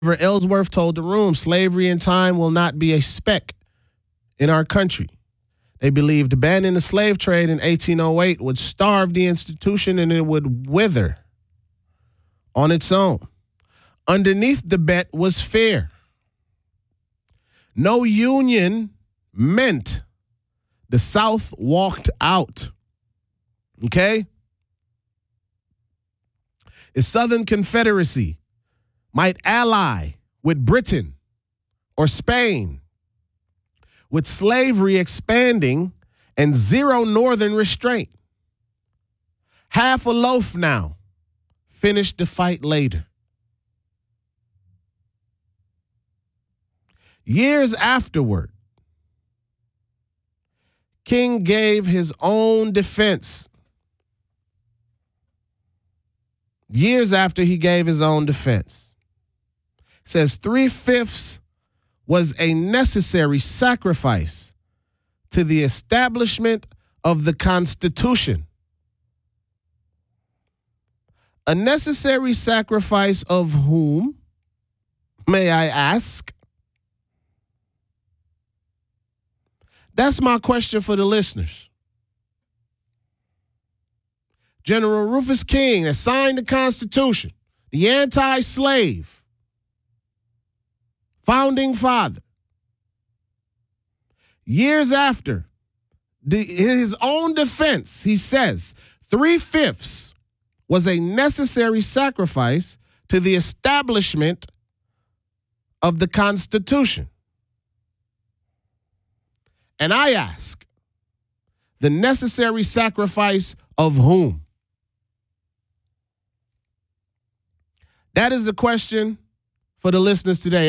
Ellsworth told the room, slavery in time will not be a speck in our country. They believed banning the slave trade in 1808 would starve the institution and it would wither on its own. Underneath the bet was fear. No union meant the South walked out. Okay? A Southern Confederacy might ally with Britain or Spain, with slavery expanding and zero Northern restraint. Half a loaf now, finish the fight later. Years afterward, King gave his own defense. Years after he gave his own defense. Says 3/5 was a necessary sacrifice to the establishment of the Constitution. A necessary sacrifice of whom, may I ask? That's my question for the listeners. General Rufus King that signed the Constitution, the anti-slave, founding father. Years after, his own defense, he says, 3/5 was a necessary sacrifice to the establishment of the Constitution. And I ask, the necessary sacrifice of whom? That is the question for the listeners today.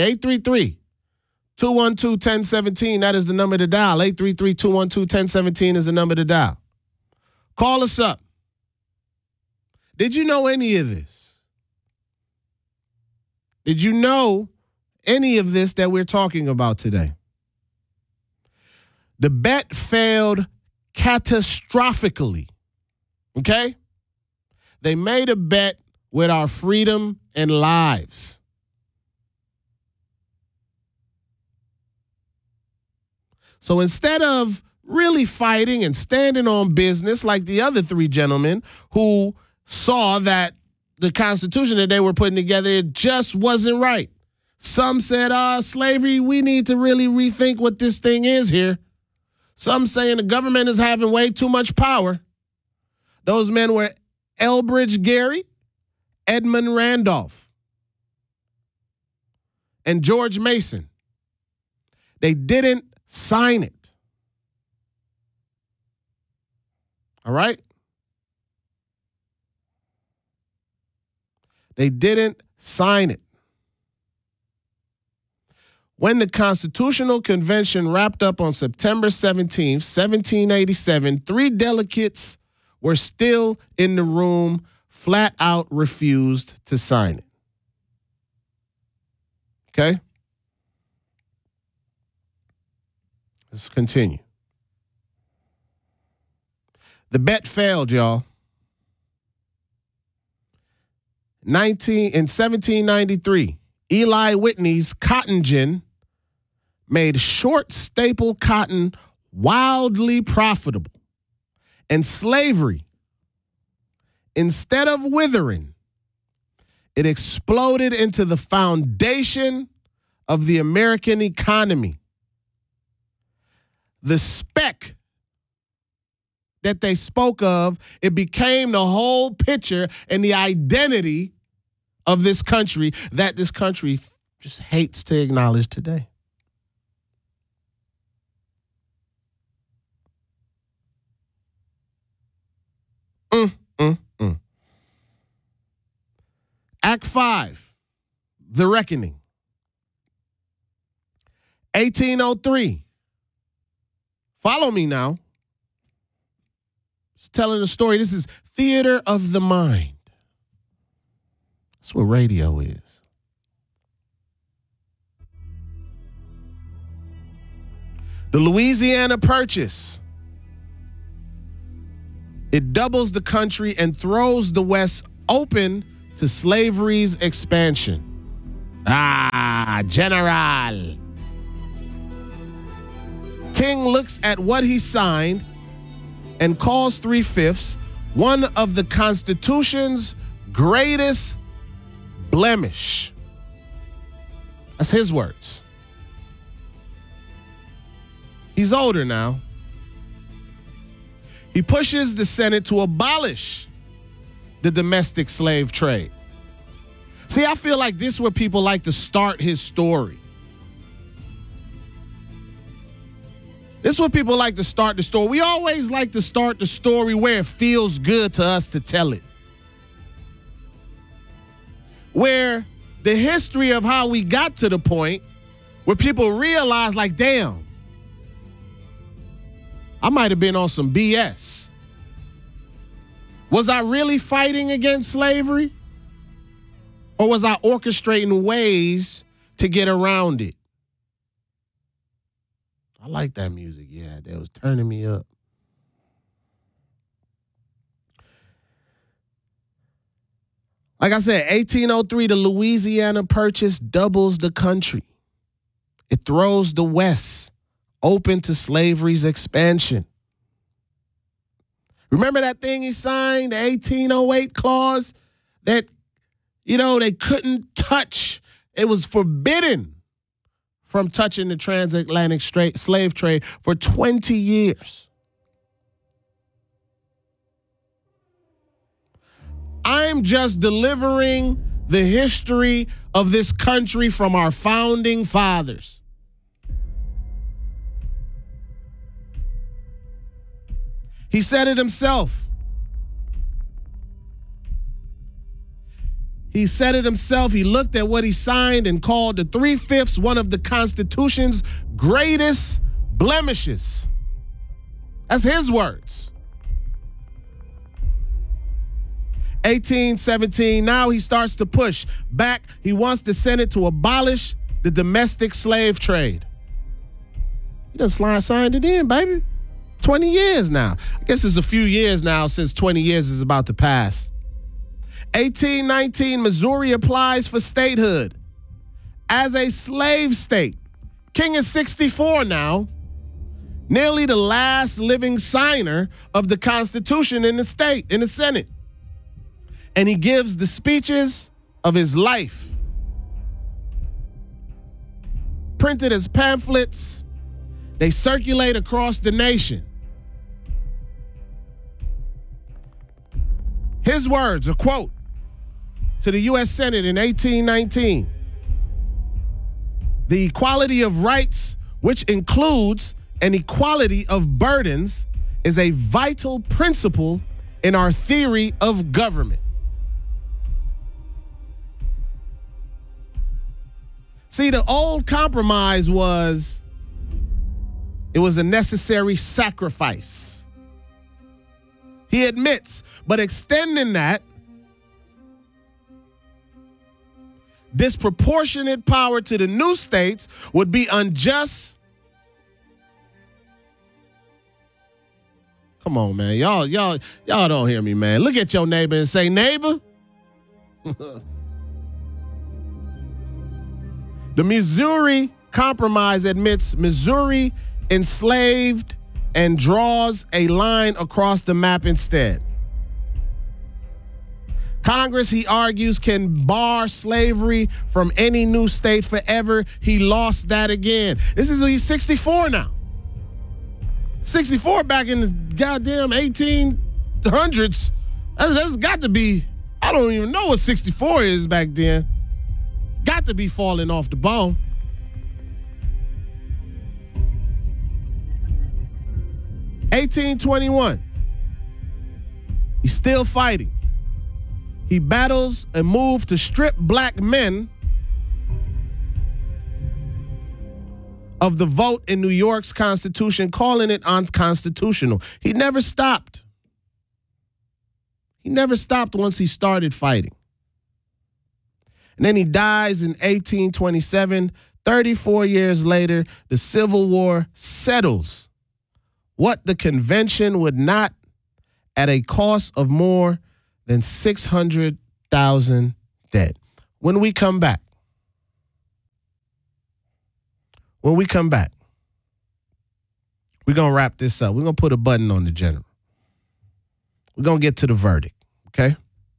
833-212-1017. That is the number to dial. 833-212-1017 is the number to dial. Call us up. Did you know any of this? Did you know any of this that we're talking about today? The bet failed catastrophically. Okay? They made a bet with our freedom and lives. So instead of really fighting and standing on business like the other three gentlemen who saw that the Constitution that they were putting together, it just wasn't right. Some said, slavery, we need to really rethink what this thing is here. Some saying the government is having way too much power. Those men were Elbridge Gerry, Edmund Randolph, and George Mason. They didn't sign it. All right? They didn't sign it. When the Constitutional Convention wrapped up on September 17th, 1787, 3 delegates were still in the room, flat out refused to sign it. Okay? Let's continue. The bet failed, y'all. In 1793, Eli Whitney's cotton gin made short staple cotton wildly profitable. And slavery, instead of withering, it exploded into the foundation of the American economy. The speck that they spoke of, it became the whole picture and the identity of this country that this country just hates to acknowledge today. Act 5, The Reckoning. 1803. Follow me now. Just telling a story. This is theater of the mind. That's what radio is. The Louisiana Purchase. It doubles the country and throws the West open to slavery's expansion. General. King looks at what he signed and calls 3/5 one of the Constitution's greatest blemish. That's his words. He's older now. He pushes the Senate to abolish the domestic slave trade. See, I feel like this is where people like to start his story. This is where people like to start the story. We always like to start the story where it feels good to us to tell it. Where the history of how we got to the point where people realize, like, damn, I might have been on some BS. Was I really fighting against slavery? Or was I orchestrating ways to get around it? I like that music. Yeah, that was turning me up. Like I said, 1803, the Louisiana Purchase doubles the country. It throws the West open to slavery's expansion. Remember that thing he signed, the 1808 clause that, they couldn't touch. It was forbidden from touching the transatlantic slave trade for 20 years. I'm just delivering the history of this country from our founding fathers. He said it himself. He said it himself. He looked at what he signed and called the 3/5 one of the Constitution's greatest blemishes. That's his words. 1817, now he starts to push back. He wants the Senate to abolish the domestic slave trade. He done signed it in, baby. 20 years now. I guess it's a few years now since 20 years is about to pass. 1819, Missouri applies for statehood as a slave state. King is 64 now, nearly the last living signer of the Constitution in the state, in the Senate. And he gives the speeches of his life, printed as pamphlets. They circulate across the nation. His words, a quote to the U.S. Senate in 1819. The equality of rights, which includes an equality of burdens, is a vital principle in our theory of government. See, the old compromise was, it was a necessary sacrifice. He admits, but extending that, disproportionate power to the new states would be unjust. Come on, man. Y'all don't hear me, man. Look at your neighbor and say, neighbor. The Missouri Compromise admits Missouri enslaved and draws a line across the map instead. Congress, he argues, can bar slavery from any new state forever. He lost that again. He's 64 now. 64 back in the goddamn 1800s. That's got to be, I don't even know what 64 is back then. Got to be falling off the bone. (1821). He's still fighting. He battles a move to strip black men of the vote in New York's Constitution, calling it unconstitutional. He never stopped. He never stopped once he started fighting. And then he dies in 1827. 34 years later, the Civil War settles what the convention would not at a cost of more than 600,000 dead. When we come back, When we come back, we're going to wrap this up. We're going to put a button on the general. We're going to get to the verdict, okay?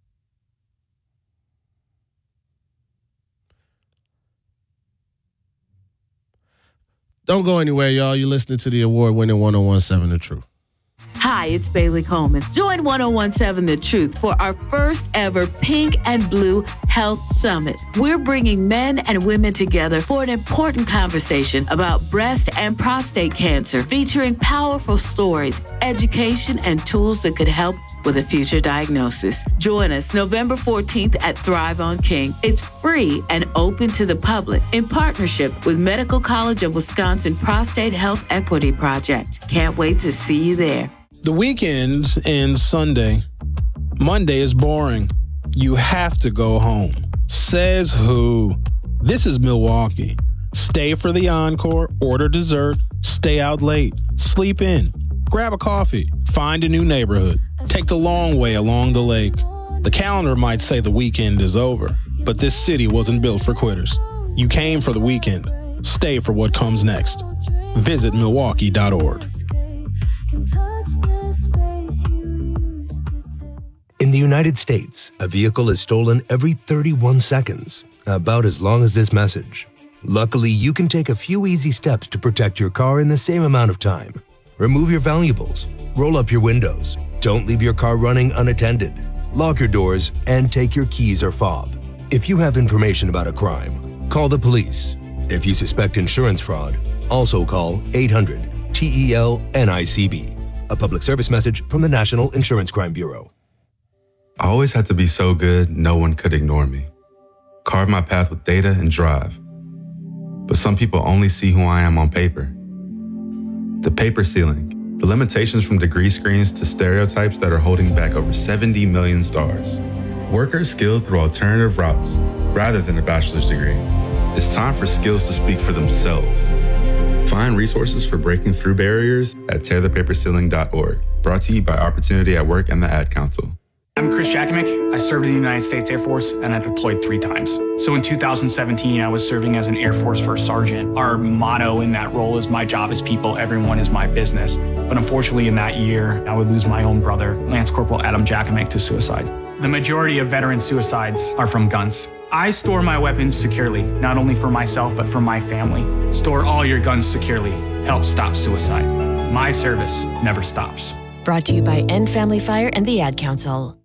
Don't go anywhere, y'all. You're listening to the award-winning 1017 The Truth. Hi, it's Bailey Coleman. Join 1017 The Truth for our first ever Pink and Blue Health Summit. We're bringing men and women together for an important conversation about breast and prostate cancer, featuring powerful stories, education, and tools that could help with a future diagnosis. Join us November 14th at Thrive on King. It's free and open to the public in partnership with Medical College of Wisconsin Prostate Health Equity Project. Can't wait to see you there. The weekend ends Sunday. Monday is boring. You have to go home. Says who? This is Milwaukee. Stay for the encore, order dessert, stay out late, sleep in, grab a coffee, find a new neighborhood, take the long way along the lake. The calendar might say the weekend is over, but this city wasn't built for quitters. You came for the weekend. Stay for what comes next. Visit Milwaukee.org. In the United States, a vehicle is stolen every 31 seconds, about as long as this message. Luckily, you can take a few easy steps to protect your car in the same amount of time. Remove your valuables, roll up your windows, don't leave your car running unattended, lock your doors, and take your keys or fob. If you have information about a crime, call the police. If you suspect insurance fraud, also call 800-TEL-NICB. A public service message from the National Insurance Crime Bureau. I always had to be so good, no one could ignore me. Carve my path with data and drive. But some people only see who I am on paper. The paper ceiling, the limitations from degree screens to stereotypes that are holding back over 70 million stars. Workers skilled through alternative routes, rather than a bachelor's degree. It's time for skills to speak for themselves. Find resources for breaking through barriers at tearthepaperceiling.org. Brought to you by Opportunity at Work and the Ad Council. I'm Chris Jakimick. I served in the United States Air Force and I deployed 3 times. So in 2017, I was serving as an Air Force First Sergeant. Our motto in that role is my job is people, everyone is my business. But unfortunately in that year, I would lose my own brother, Lance Corporal Adam Jakimick, to suicide. The majority of veteran suicides are from guns. I store my weapons securely, not only for myself, but for my family. Store all your guns securely. Help stop suicide. My service never stops. Brought to you by End Family Fire and the Ad Council.